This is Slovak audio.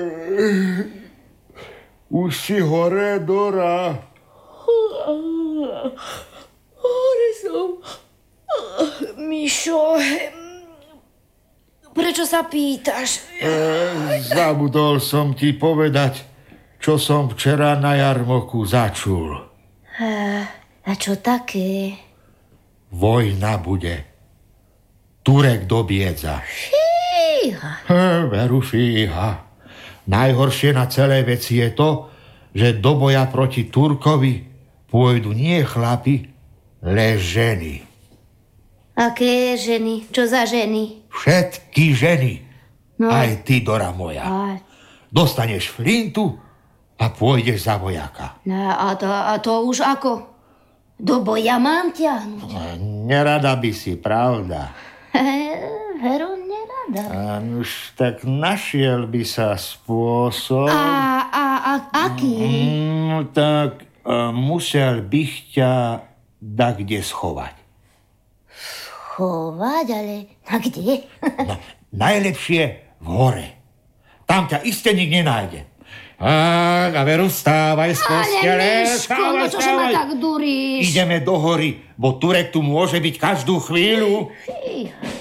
Už si hore, Dora? Hore som. Mišo, prečo sa pýtaš? Zabudol som ti povedať, čo som včera na jarmoku začul. A čo také? Vojna bude. Turek dobiedza. Fíha. Veru fíha. Najhoršie na celej veci je to, že do boja proti Turkovi pôjdu nie chlapi, le ženy. Aké ženy? Čo za ženy? Všetky ženy. No. Aj ty, Dora moja. Dostaneš flintu a pôjdeš za vojaka. No, a to už ako? Do boja mám ťahnuť? Nerada by si, pravda? Veru, nerada. Už tak našiel by sa spôsob. A aký? Tak musel by ťa da kde schovať. Schovať? Ale na kde? No, najlepšie v hore. Tam ťa iste nik nenájde. A veru, vstávaj z postele. Ale Miško, no čože ma tak duríš? Ideme do hory, bo Turek tu môže byť každú chvíľu. Fíha.